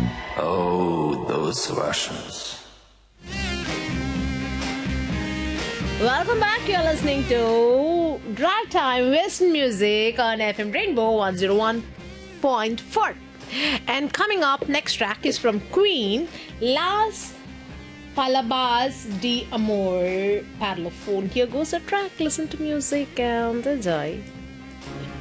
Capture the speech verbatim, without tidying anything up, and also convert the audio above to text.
Oh, those Russians. Welcome back. You're listening to Drive Time Western Music on F M Rainbow one oh one point four. And coming up, next track is from Queen, Las Palabras de Amor Parlophone. Here goes a track. Listen to music and enjoy.